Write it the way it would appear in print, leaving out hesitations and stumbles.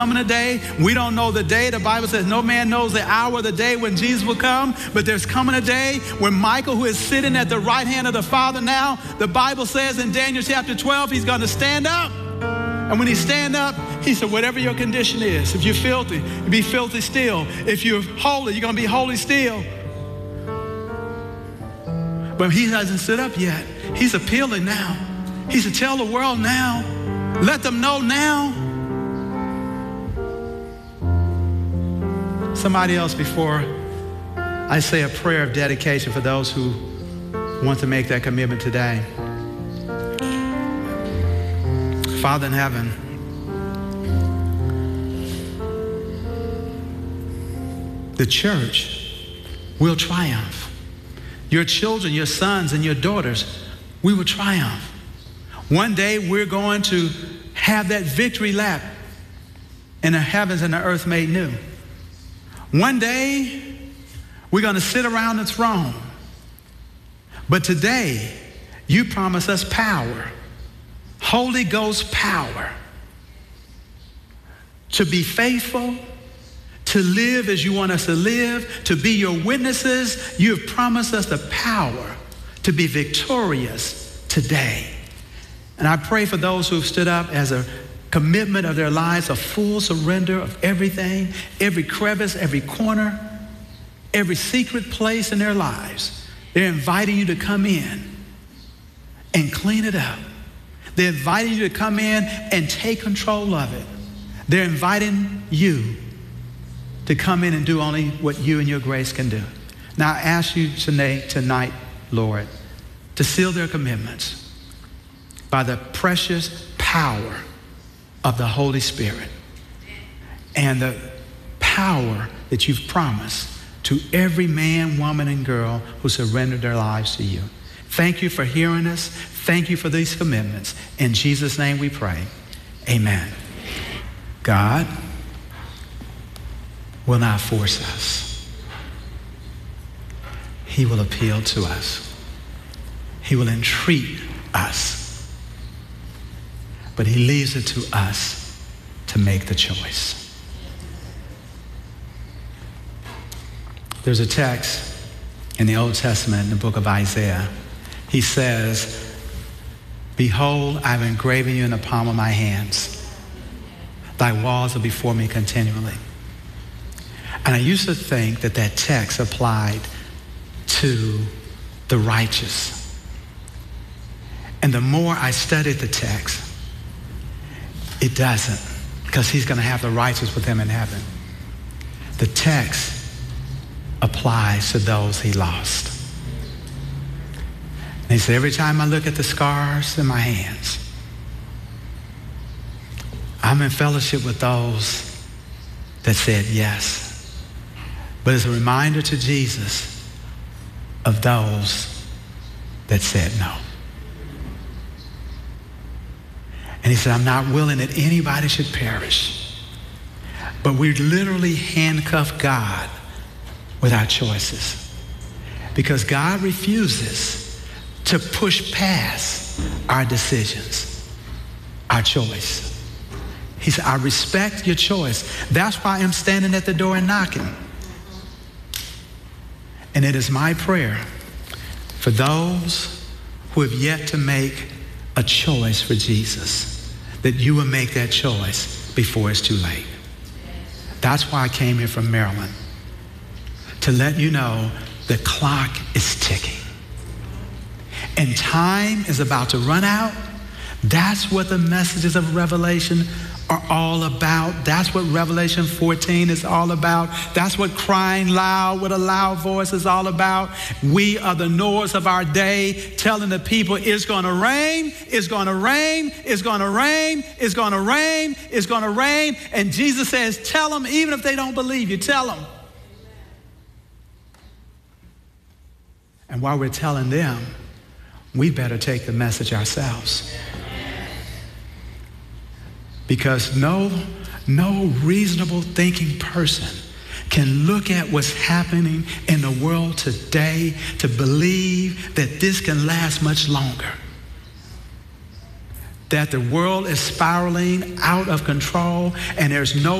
coming a day. We don't know the day. The Bible says no man knows the hour of the day when Jesus will come, but there's coming a day when Michael, who is sitting at the right hand of the Father now, the Bible says in Daniel chapter 12, he's going to stand up. And when he stand up, he said, whatever your condition is, if you're filthy, you be filthy still. If you're holy, you're going to be holy still. But he hasn't stood up yet. He's appealing now. He said, tell the world now. Let them know now. Somebody else, before I say a prayer of dedication for those who want to make that commitment today. Father in heaven, the church will triumph. Your children, your sons and your daughters, we will triumph. One day we're going to have that victory lap in the heavens and the earth made new. One day we're going to sit around the throne. But today you promise us power, Holy Ghost power, to be faithful, to live as you want us to live, to be your witnesses. You have promised us the power to be victorious today. And I pray for those who have stood up as a commitment of their lives, a full surrender of everything, every crevice, every corner, every secret place in their lives. They're inviting you to come in and clean it up. They're inviting you to come in and take control of it. They're inviting you to come in and do only what you and your grace can do. Now I ask you tonight, Lord, to seal their commitments by the precious power of the Holy Spirit and the power that you've promised to every man, woman, and girl who surrendered their lives to you. Thank you for hearing us. Thank you for these commitments. In Jesus' name we pray. Amen. God will not force us. He will appeal to us. He will entreat us. But he leaves it to us to make the choice. There's a text in the Old Testament, in the book of Isaiah. He says, behold, I've engraven you in the palm of my hands. Thy walls are before me continually. And I used to think that that text applied to the righteous. And the more I studied the text, it doesn't, because he's going to have the righteous with him in heaven. The text applies to those he lost. And he said, every time I look at the scars in my hands, I'm in fellowship with those that said yes. But it's a reminder to Jesus of those that said no. And he said, I'm not willing that anybody should perish. But we literally handcuff God with our choices, because God refuses to push past our decisions, our choice. He said, I respect your choice. That's why I'm standing at the door and knocking. And it is my prayer for those who have yet to make a choice for Jesus, that you will make that choice before it's too late. That's why I came here from Maryland, to let you know the clock is ticking. And time is about to run out. That's what the messages of Revelation are all about. That's what Revelation 14 is all about. That's what crying loud with a loud voice is all about. We are the Noahs of our day, telling the people it's going to rain, it's going to rain, it's going to rain, it's going to rain, it's going to rain. And Jesus says, tell them, even if they don't believe you, tell them. And while we're telling them, we better take the message ourselves. Because no reasonable thinking person can look at what's happening in the world today to believe that this can last much longer. that the world is spiraling out of control and there's no